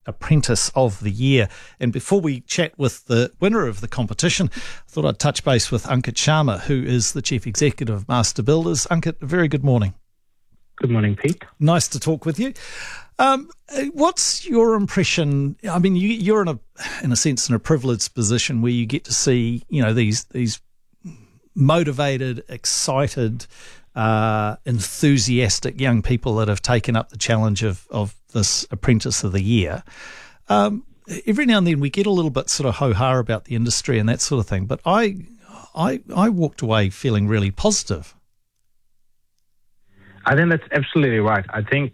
Apprentice of the Year. And before we chat with the winner of the competition, I thought I'd touch base with Ankit Sharma, who is the Chief Executive of Master Builders. Ankit, a very good morning. Good morning, Pete. Nice to talk with you. What's your impression? I mean, you're in a sense in a privileged position where you get to see, these motivated, excited, enthusiastic young people that have taken up the challenge of this Apprentice of the Year. Every now and then we get a little bit sort of ho-ha about the industry and that sort of thing, but I walked away feeling really positive. I think that's absolutely right. I think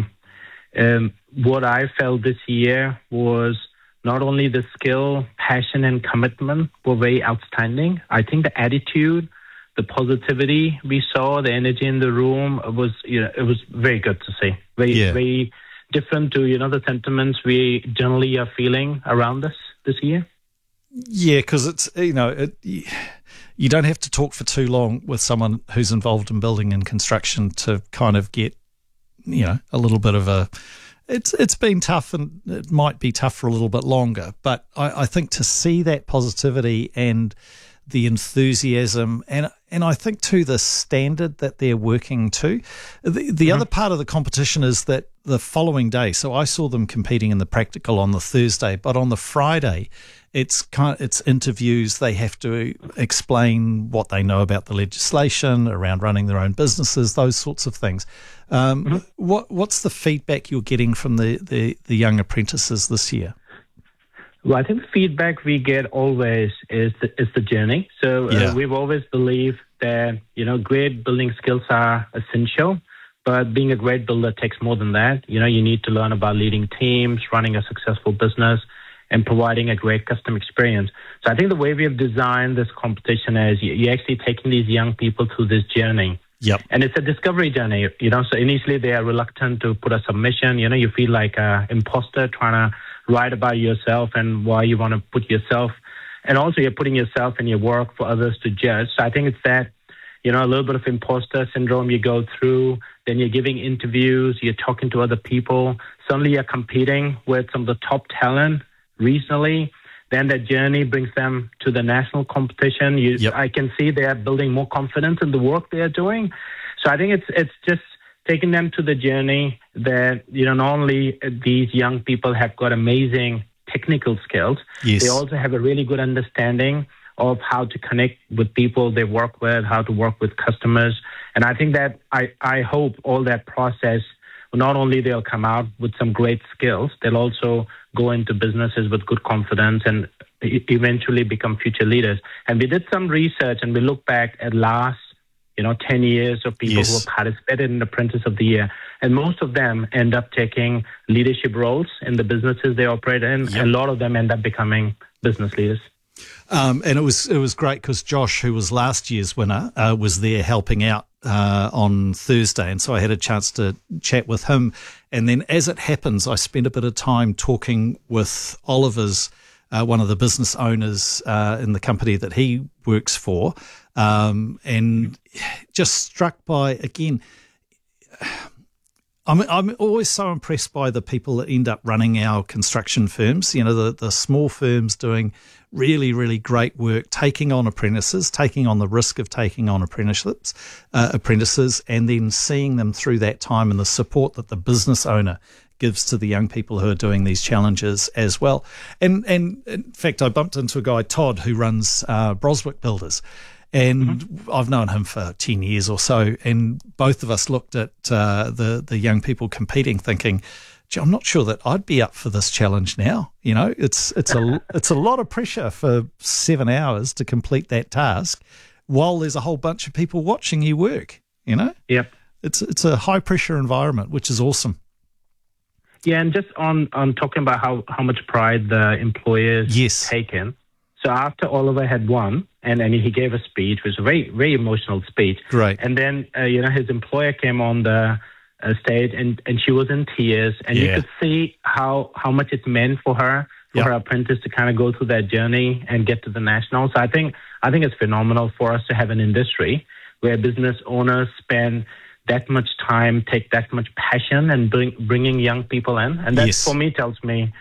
what I felt this year was not only the skill, passion, and commitment were very outstanding. I think the attitude, the positivity we saw, the energy in the room was very good to see. Very different to the sentiments we generally are feeling around this year. Yeah, because it's you don't have to talk for too long with someone who's involved in building and construction to kind of get a little bit of a. It's been tough and it might be tough for a little bit longer, but I think to see that positivity and the enthusiasm and I think too the standard that they're working to. The other part of the competition is that the following day, so I saw them competing in the practical on the Thursday, but on the Friday it's interviews. They have to explain what they know about the legislation around running their own businesses, those sorts of things. What's the feedback you're getting from the young apprentices this year? Well, I think the feedback we get always is the journey. So we've always believed that, great building skills are essential, but being a great builder takes more than that. You need to learn about leading teams, running a successful business, and providing a great customer experience. So I think the way we have designed this competition is you're actually taking these young people through this journey. Yep. And it's a discovery journey, so initially they are reluctant to put a submission. You feel like an imposter trying to write about yourself and why you want to put yourself, and also you're putting yourself in your work for others to judge. So I think it's that, a little bit of imposter syndrome you go through, then you're giving interviews, you're talking to other people, suddenly you're competing with some of the top talent regionally, then that journey brings them to the national competition. I can see they are building more confidence in the work they are doing. So I think it's just taking them to the journey that, not only these young people have got amazing technical skills, they also have a really good understanding of how to connect with people they work with, how to work with customers. And I think that I hope all that process, not only they'll come out with some great skills, they'll also go into businesses with good confidence and eventually become future leaders. And we did some research and we look back at last 10 years of people who have participated in Apprentice of the Year. And most of them end up taking leadership roles in the businesses they operate in. And a lot of them end up becoming business leaders. And it was great because Josh, who was last year's winner, was there helping out on Thursday. And so I had a chance to chat with him. And then as it happens, I spent a bit of time talking with Oliver's, one of the business owners in the company that he works for. And just struck by, again, I'm always so impressed by the people that end up running our construction firms, the small firms doing really, really great work, taking on apprentices, taking on the risk of taking on apprentices, and then seeing them through that time and the support that the business owner gives to the young people who are doing these challenges as well. And in fact, I bumped into a guy, Todd, who runs Broswick Builders. And I've known him for 10 years or so, and both of us looked at the young people competing thinking, gee, I'm not sure that I'd be up for this challenge now. It's a lot of pressure for 7 hours to complete that task while there's a whole bunch of people watching you work, Yep. It's a high-pressure environment, which is awesome. Yeah, and just on talking about how much pride the employers take in. So after Oliver had won, and he gave a speech, it was a very, very emotional speech. Right. And then, his employer came on the stage, and she was in tears. And you could see how much it meant for her, her apprentice to kind of go through that journey and get to the national. So I think it's phenomenal for us to have an industry where business owners spend that much time, take that much passion, and bringing young people in. And that, for me, tells me